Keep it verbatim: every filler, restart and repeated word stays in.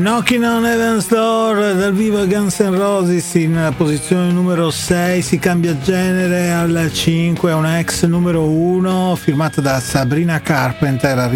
Knocking on Heaven's Door dal vivo Guns N' Roses in posizione numero sei, si cambia genere al cinque, una ex numero uno firmata da Sabrina Carpenter.